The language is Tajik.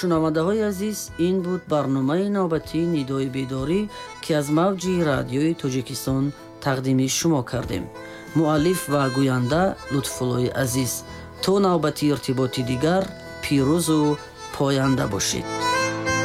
шунавандаҳои азиз, ин буд барномаи навбатии нидои бедорӣ ки аз мавҷи радиои Тоҷикистон тақдими шумо кардем. муаллиф ва гӯянда Лутфуллои азиз. то навбати иртиботи дигар пирӯзу поянда бошед.